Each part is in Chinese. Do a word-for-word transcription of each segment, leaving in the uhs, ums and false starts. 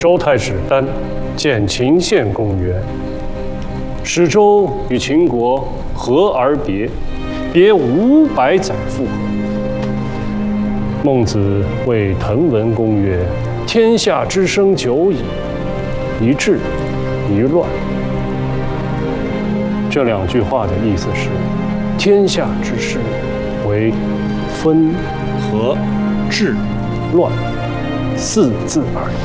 周太史丹建秦献公元，使周与秦国和而别，别五百载复合。孟子谓滕文公曰：“天下之生久矣，一治一乱。”这两句话的意思是，天下之事为分、合、治、乱四字而已。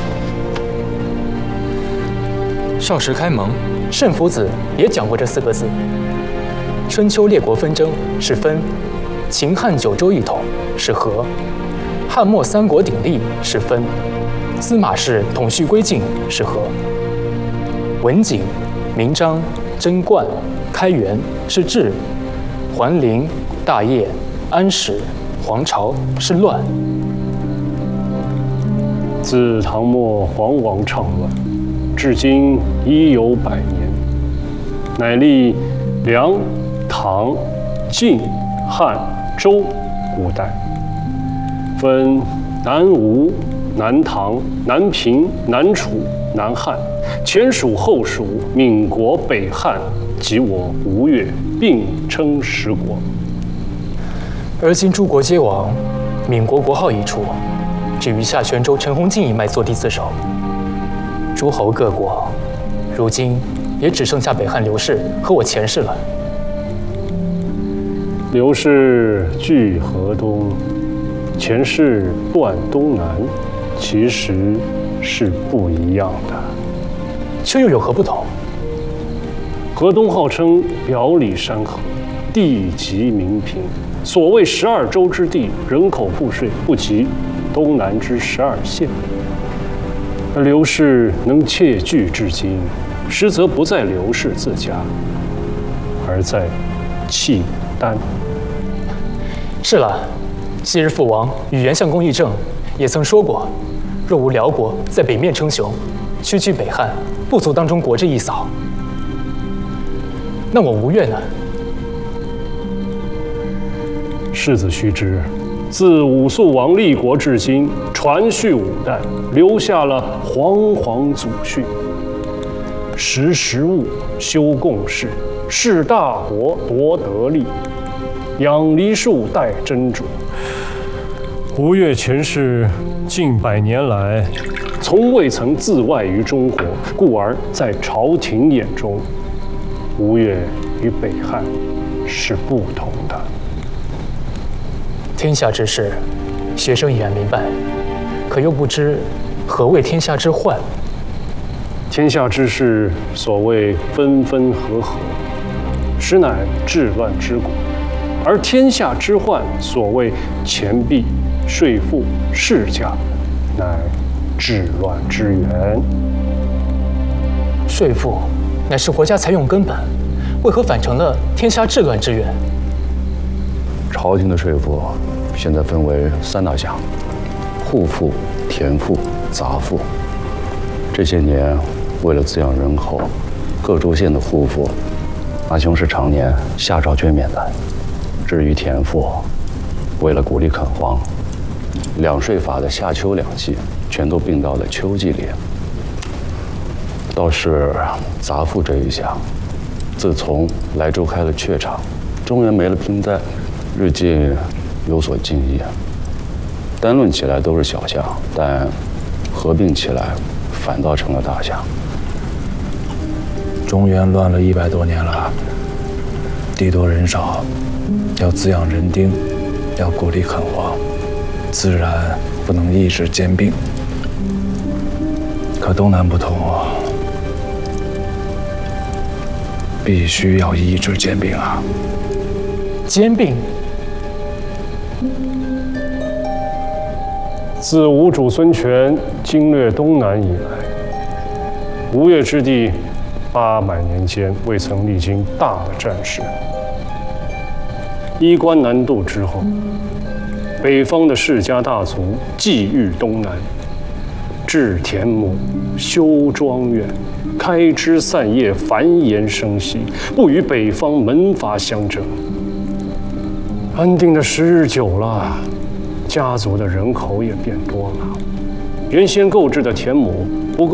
少时开蒙，慎夫子也讲过这四个字。春秋列国纷争是分，秦汉九州一统是和，汉末三国鼎立是分，司马氏统绪归晋是和，文景、明章、贞观、开元是治，桓灵、大业、安史、黄巢是乱。 自唐末黄王倡乱，至今已有百年，乃历梁、唐、晋、汉、周五代，分南吴、南唐、南平、南楚、南汉、前蜀、后蜀、闽国、北汉及我吴越，并称十国。 而今诸国皆亡，闽国国号已除，只余下泉州陈洪进一脉坐地自守。诸侯各国，如今也只剩下北汉刘氏和我前氏了。 刘氏据河东，前氏断东南，其实是不一样的。 却又有何不同？ 河东号称表里山河，地极民平，所谓十二州之地，人口赋税不及东南之十二县。而刘氏能窃据至今，实则不在刘氏自家，而在契丹。 是了，昔日父王与袁相公议政也曾说过，若无辽国在北面称雄，区区北汉不足当中国之一扫。那我吴越呢？ 世子须知，自武肃王立国至今，传续五代，留下了煌煌祖训：识时务，修共事，事大国，夺得利，养梨树，待斟酌。吴越前世近百年来，从未曾自外于中国，故而在朝廷眼中，吴越与北汉是不同的。 天下之事，学生已然明白，可又不知何谓天下之患。 天下之事，所谓分分合合，实乃治乱之果；而天下之患，所谓钱币、税赋、市价，乃治乱之源。 税赋乃是国家财用根本，为何反成了天下治乱之源？ 朝廷的税赋现在分为三大项：户赋、田赋、杂赋。这些年，为了滋养人口，各州县的户赋，阿兄是常年夏朝捐免的。至于田赋，为了鼓励垦荒，两税法的夏秋两季全都并到了秋季里。倒是杂赋这一项，自从莱州开了榷场，中原没了拼带，日渐有所进益。单论起来都是小项，但合并起来反倒成了大项。 中原乱了一百多年了，地多人少，要滋养人丁，要鼓励垦荒，自然不能抑制兼并。可东南不同，必须要抑制兼并啊！ 兼并。 自吴主孙权经略东南以来，吴越之地八百年间未曾历经大的战事。衣冠南渡之后，北方的世家大族觊觎东南，置田亩，修庄园，开枝散叶，繁衍生息，不与北方门阀相争。安定的时日久了，家族的人口也变多了，原先购置的田亩不够